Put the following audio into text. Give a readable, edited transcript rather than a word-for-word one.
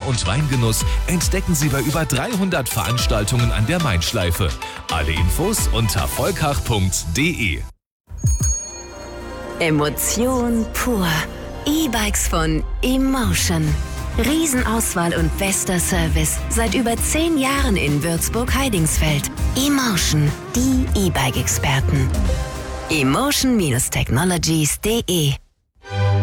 und Weingenuss entdecken Sie bei über 300 Veranstaltungen an der Main-Schleife. Alle Infos unter volkach.de. Emotion pur. E-Bikes von Emotion. Riesenauswahl und bester Service. Seit über 10 Jahren in Würzburg-Heidingsfeld. Emotion, die E-Bike-Experten. emotion-technologies.de